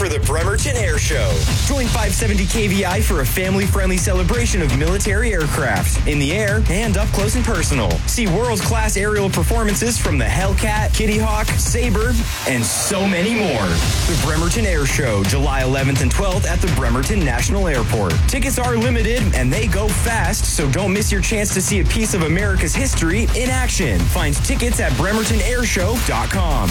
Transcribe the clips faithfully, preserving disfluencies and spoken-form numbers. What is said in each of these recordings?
for the Bremerton Air Show. Join five seventy K V I for a family-friendly celebration of military aircraft in the air and up close and personal. See world-class aerial performances from the Hellcat, Kitty Hawk, Sabre, and so many more. The Bremerton Air Show, July eleventh and twelfth at the Bremerton National Airport. Tickets are limited and they go fast, so don't miss your chance to see a piece of America's history in action. Find tickets at bremerton air show dot com.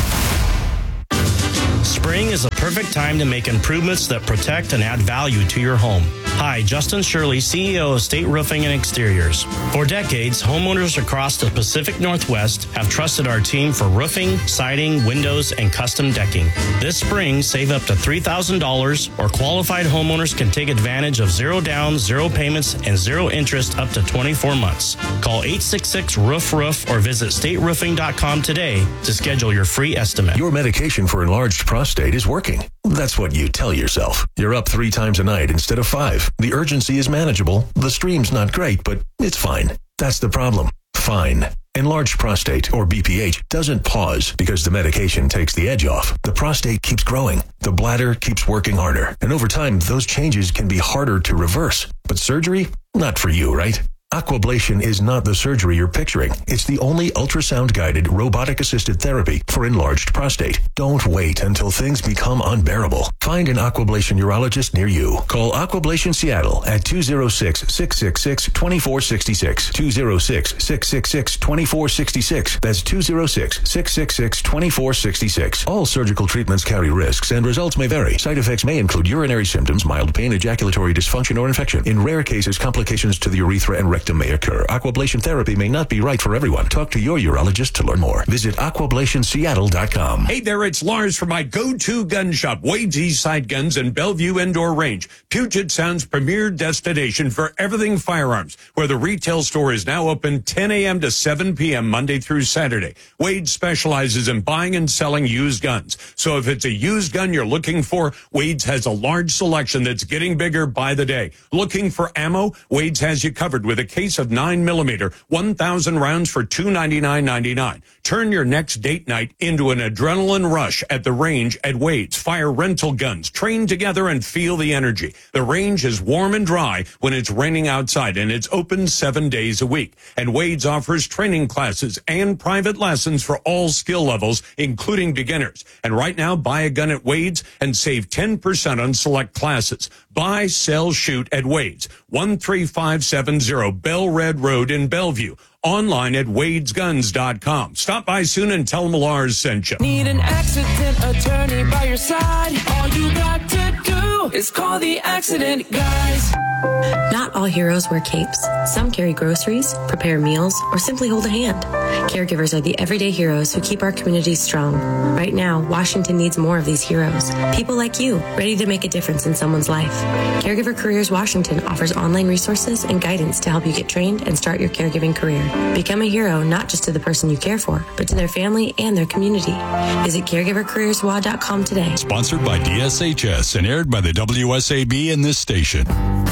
Spring is a perfect time to make improvements that protect and add value to your home. Hi, Justin Shirley, C E O of State Roofing and Exteriors. For decades, homeowners across the Pacific Northwest have trusted our team for roofing, siding, windows, and custom decking. This spring, save up to three thousand dollars, or qualified homeowners can take advantage of zero down, zero payments, and zero interest up to twenty-four months. Call eight six six, roof roof or visit state roofing dot com today to schedule your free estimate. Your medication for enlarged prostate is working. That's what you tell yourself. You're up three times a night instead of five. The urgency is manageable. The stream's not great, but it's fine. That's the problem. Fine. Enlarged prostate, or B P H, doesn't pause because the medication takes the edge off. The prostate keeps growing. The bladder keeps working harder. And over time, those changes can be harder to reverse. But surgery? Not for you, right? Aquablation is not the surgery you're picturing. It's the only ultrasound-guided, robotic-assisted therapy for enlarged prostate. Don't wait until things become unbearable. Find an Aquablation urologist near you. Call Aquablation Seattle at two oh six, six six six, two four six six, two oh six, six six six, two four six six. That's two oh six, six six six, two four six six. All surgical treatments carry risks, and results may vary. Side effects may include urinary symptoms, mild pain, ejaculatory dysfunction, or infection. In rare cases, complications to the urethra and rectum may occur. Aquablation therapy may not be right for everyone. Talk to your urologist to learn more. Visit aquablation seattle dot com. Hey there, it's Lars from my go-to gun shop, Wade's Eastside Guns and Bellevue Indoor Range, Puget Sound's premier destination for everything firearms, where the retail store is now open ten a.m. to seven p.m. Monday through Saturday. Wade specializes in buying and selling used guns. So if it's a used gun you're looking for, Wade's has a large selection that's getting bigger by the day. Looking for ammo? Wade's has you covered with a case of nine millimeter, one thousand rounds for two ninety-nine ninety-nine. Turn your next date night into an adrenaline rush at the range at Wade's. Fire rental guns, train together and feel the energy. The range is warm and dry when it's raining outside, and it's open seven days a week. And Wade's offers training classes and private lessons for all skill levels, including beginners. And right now, buy a gun at Wade's and save ten percent on select classes. Buy, sell, shoot at Wade's, one three five seven zero Bell Red Road in Bellevue. Online at wades guns dot com. Stop by soon and tell them Lars sent you. Need an accident attorney by your side? All you got to do is call the Accident Guys. Not all heroes wear capes. Some carry groceries, prepare meals, or simply hold a hand. Caregivers are the everyday heroes who keep our communities strong. Right now, Washington needs more of these heroes. People like you, ready to make a difference in someone's life. Caregiver Careers Washington offers online resources and guidance to help you get trained and start your caregiving career. Become a hero not just to the person you care for, but to their family and their community. Visit caregiver careers w a dot com today. Sponsored by D S H S and aired by the W S A B in this station.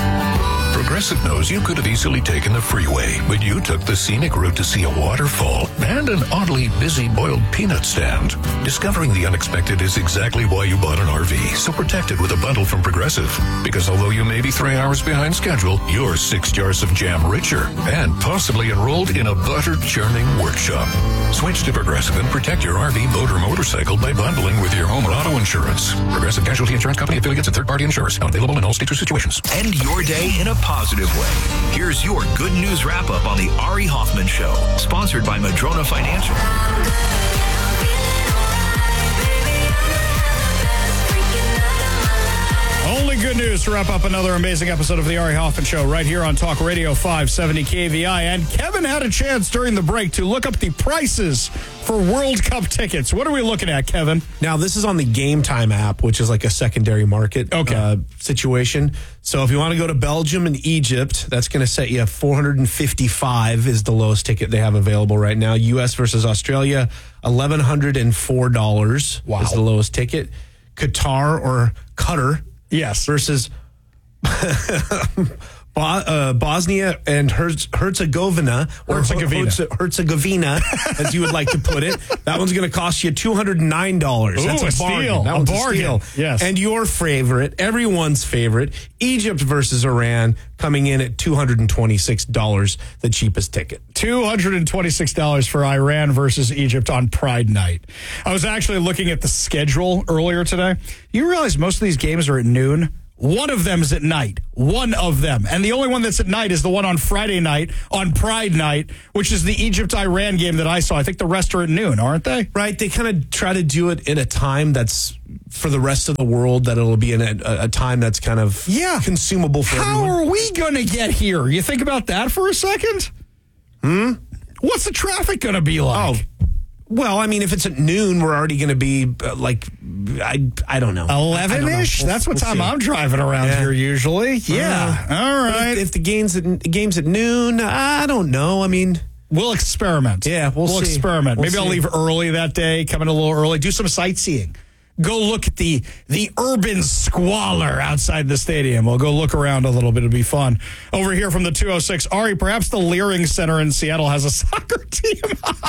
Progressive knows you could have easily taken the freeway, but you took the scenic route to see a waterfall and an oddly busy boiled peanut stand. Discovering the unexpected is exactly why you bought an R V, so protect it with a bundle from Progressive. Because although you may be three hours behind schedule, you're six jars of jam richer and possibly enrolled in a butter churning workshop. Switch to Progressive and protect your R V, boat, or motorcycle by bundling with your home or auto insurance. Progressive Casualty Insurance Company affiliates and third-party insurers. Not available in all states or situations. End your day in a positive way. Here's your good news wrap-up on the Ari Hoffman Show, sponsored by Madrona Financial. Only good news to wrap up another amazing episode of the Ari Hoffman Show right here on Talk Radio five seventy K V I. And Kevin had a chance during the break to look up the prices for World Cup tickets. What are we looking at, Kevin? Now, this is on the Game Time app, which is like a secondary market okay. uh, situation. So if you want to go to Belgium and Egypt, that's going to set you four hundred fifty-five is the lowest ticket they have available right now. U S versus Australia, one thousand one hundred four dollars wow. is the lowest ticket. Qatar or Qatar. Yes. Versus Bo- uh, Bosnia and Herz- Herzegovina, or Herzegovina. Herze- Herzegovina, as you would like to put it. That one's going to cost you two hundred nine dollars. Ooh, That's a, a bargain. steal. That A one's bargain. a steal. Yes. And your favorite, everyone's favorite, Egypt versus Iran, coming in at two hundred twenty-six dollars, the cheapest ticket. two hundred twenty-six dollars for Iran versus Egypt on Pride Night. I was actually looking at the schedule earlier today. You realize most of these games are at noon? One of them is at night. One of them. And the only one that's at night is the one on Friday night, on Pride Night, which is the Egypt-Iran game that I saw. I think the rest are at noon, aren't they? Right. They kind of try to do it in a time that's for the rest of the world, that it'll be in a, a time that's kind of Yeah. consumable for How everyone. are we going to get here? You think about that for a second? Hmm? What's the traffic going to be like? Oh, well, I mean, if it's at noon, we're already going to be uh, like, I I don't know. eleven-ish? We'll, That's what we'll time see. I'm driving around Yeah. here usually. Yeah. Uh, All but right. If, if the game's at, game's at noon, I don't know. I mean, We'll experiment. Yeah, we'll see. experiment. We'll Maybe I'll see. leave early that day, come in a little early, do some sightseeing. Go look at the the urban squalor outside the stadium. We'll go look around a little bit. It'll be fun. Over here from the two oh six, Ari, perhaps the Leering Center in Seattle has a soccer team.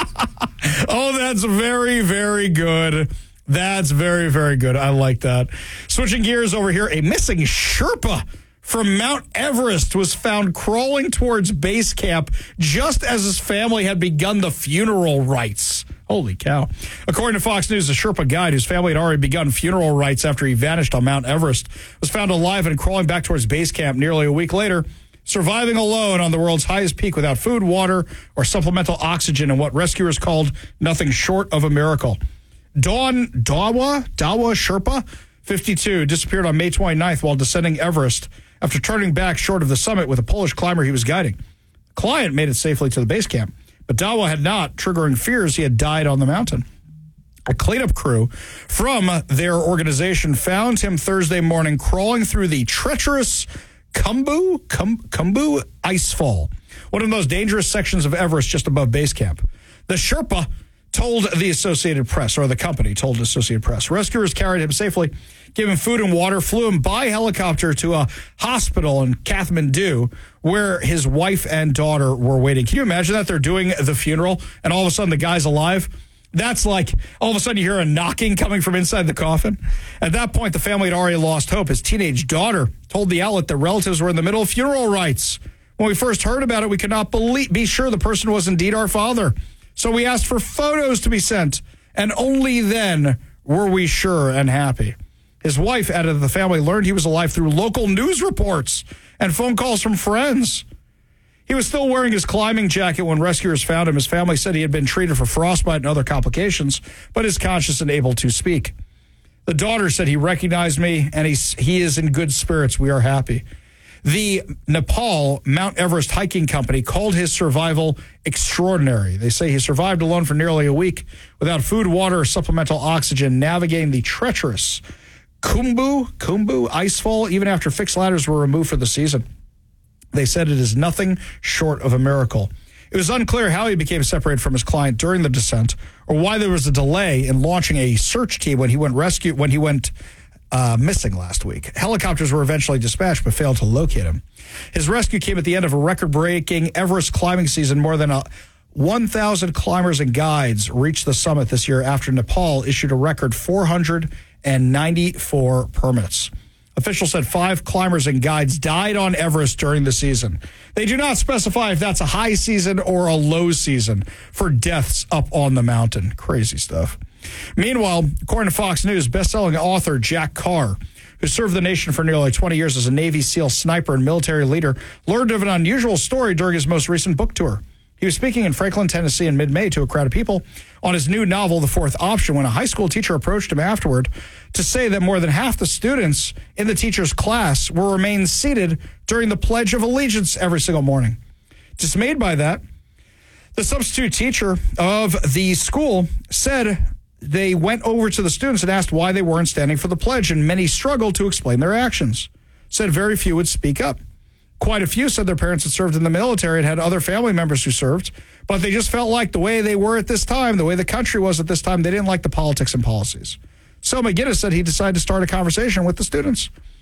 Oh, that's very, very good. That's very, very good. I like that. Switching gears over here, a missing Sherpa from Mount Everest was found crawling towards base camp just as his family had begun the funeral rites. Holy cow. According to Fox News, a Sherpa guide whose family had already begun funeral rites after he vanished on Mount Everest was found alive and crawling back towards base camp nearly a week later, surviving alone on the world's highest peak without food, water, or supplemental oxygen in what rescuers called nothing short of a miracle. Dawn Dawa, Dawa Sherpa, fifty-two, disappeared on May twenty-ninth while descending Everest after turning back short of the summit with a Polish climber he was guiding. The client made it safely to the base camp, but Dawa had not, triggering fears he had died on the mountain. A cleanup crew from their organization found him Thursday morning crawling through the treacherous Khumbu, Khum, Khumbu Icefall, one of the most dangerous sections of Everest just above base camp. The Sherpa told the Associated Press, or the company told the Associated Press. Rescuers carried him safely, gave him food and water, flew him by helicopter to a hospital in Kathmandu, where his wife and daughter were waiting. Can you imagine that? They're doing the funeral, and all of a sudden the guy's alive? That's like, all of a sudden you hear a knocking coming from inside the coffin. At that point, the family had already lost hope. His teenage daughter told the outlet that relatives were in the middle of funeral rites. When we first heard about it, we could not believe, be sure the person was indeed our father. So we asked for photos to be sent, and only then were we sure and happy. His wife added that the family learned he was alive through local news reports and phone calls from friends. He was still wearing his climbing jacket when rescuers found him. His family said he had been treated for frostbite and other complications, but is conscious and able to speak. The daughter said he recognized me, and he's, he is in good spirits. We are happy. The Nepal Mount Everest hiking company called his survival extraordinary. They say he survived alone for nearly a week without food, water, or supplemental oxygen, navigating the treacherous Khumbu, Khumbu icefall, even after fixed ladders were removed for the season. They said it is nothing short of a miracle. It was unclear how he became separated from his client during the descent, or why there was a delay in launching a search team when he went rescue when he went uh, missing last week. Helicopters were eventually dispatched, but failed to locate him. His rescue came at the end of a record-breaking Everest climbing season. More than a one thousand climbers and guides reached the summit this year after Nepal issued a record four hundred ninety-four permits. Officials said five climbers and guides died on Everest during the season. They do not specify if that's a high season or a low season for deaths up on the mountain. Crazy stuff. Meanwhile, according to Fox News, best-selling author Jack Carr, who served the nation for nearly twenty years as a Navy SEAL sniper and military leader, learned of an unusual story during his most recent book tour. He was speaking in Franklin, Tennessee in mid-May to a crowd of people on his new novel, The Fourth Option, when a high school teacher approached him afterward to say that more than half the students in the teacher's class will remain seated during the Pledge of Allegiance every single morning. Dismayed by that, the substitute teacher of the school said they went over to the students and asked why they weren't standing for the pledge, and many struggled to explain their actions. Said very few would speak up. Quite a few said their parents had served in the military and had other family members who served, but they just felt like the way they were at this time, the way the country was at this time, they didn't like the politics and policies. So McGinnis said he decided to start a conversation with the students.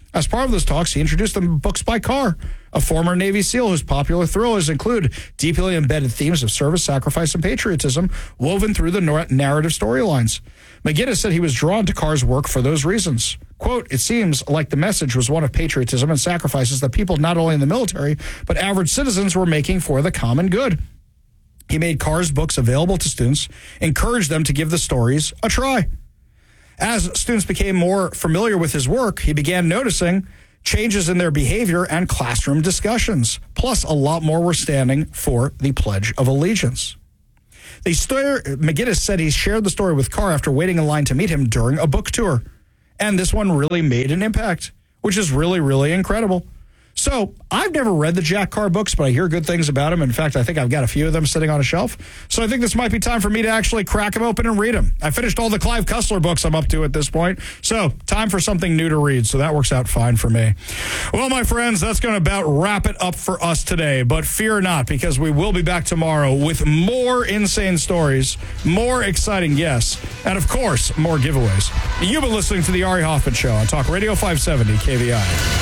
As part of those talks, he introduced them books by Carr, a former Navy SEAL whose popular thrillers include deeply embedded themes of service, sacrifice, and patriotism woven through the narrative storylines. McGinnis said he was drawn to Carr's work for those reasons. Quote, it seems like the message was one of patriotism and sacrifices that people not only in the military, but average citizens were making for the common good. He made Carr's books available to students, encouraged them to give the stories a try. As students became more familiar with his work, he began noticing changes in their behavior and classroom discussions. Plus, a lot more were standing for the Pledge of Allegiance. The story, McGinnis said he shared the story with Carr after waiting in line to meet him during a book tour. And this one really made an impact, which is really, really incredible. So I've never read the Jack Carr books, but I hear good things about him. In fact, I think I've got a few of them sitting on a shelf. So I think this might be time for me to actually crack them open and read them. I finished all the Clive Cussler books I'm up to at this point. So time for something new to read. So that works out fine for me. Well, my friends, that's going to about wrap it up for us today. But fear not, because we will be back tomorrow with more insane stories, more exciting guests, and of course, more giveaways. You've been listening to the Ari Hoffman Show on Talk Radio five seventy K V I.